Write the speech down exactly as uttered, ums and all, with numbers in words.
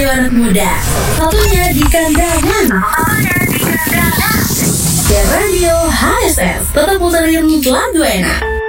radio anak muda. Satunya di kandangan. Ya Radio H S S. Tetap puterin lagu enak.